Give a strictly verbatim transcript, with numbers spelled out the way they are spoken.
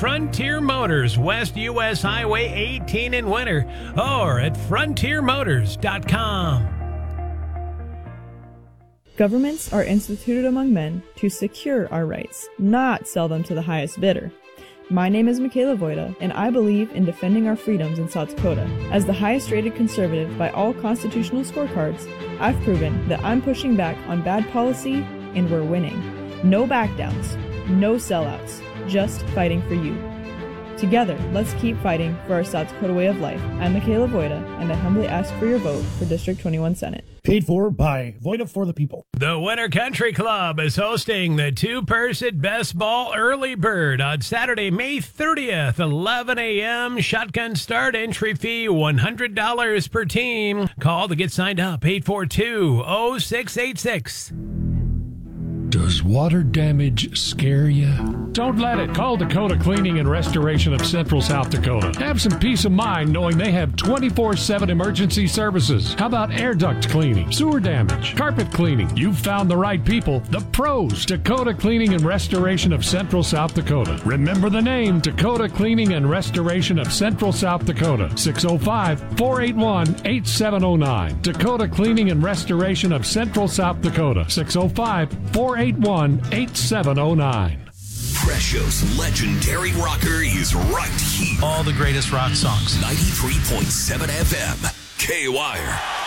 Frontier Motors, West U S Highway eighteen in Winter, or at frontier motors dot com. Governments are instituted among men to secure our rights, not sell them to the highest bidder. My name is Michaela Voida, and I believe in defending our freedoms in South Dakota. As the highest-rated conservative by all constitutional scorecards, I've proven that I'm pushing back on bad policy, and we're winning. No backdowns, no sellouts, just fighting for you. Together, let's keep fighting for our South Dakota way of life. I'm Michaela Voida, and I humbly ask for your vote for District twenty-one Senate. Paid for by Voida for the People. The Winter Country Club is hosting the two-person Best Ball Early Bird on Saturday, May thirtieth, eleven a.m. Shotgun start, entry fee one hundred dollars per team. Call to get signed up, eight four two, oh six eight six. Does water damage scare you? Don't let it. Call Dakota Cleaning and Restoration of Central South Dakota. Have some peace of mind knowing they have twenty-four seven emergency services. How about air duct cleaning, sewer damage, carpet cleaning? You've found the right people, the pros. Dakota Cleaning and Restoration of Central South Dakota. Remember the name, Dakota Cleaning and Restoration of Central South Dakota. six oh five, four eight one, eight seven oh nine. Dakota Cleaning and Restoration of Central South Dakota. six oh five, four eight one, eight seven oh nine. Presho's legendary rocker is right here. All the greatest rock songs. ninety-three point seven F M, K-Wire.